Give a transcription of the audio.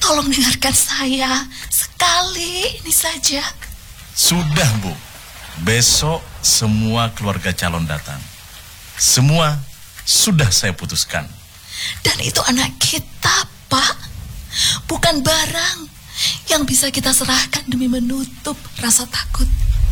tolong dengarkan saya sekali ini saja. Sudah, Bu. Besok semua keluarga calon datang. Semua sudah saya putuskan. Dan itu anak kita, Pak. Bukan barang yang bisa kita serahkan demi menutup rasa takut.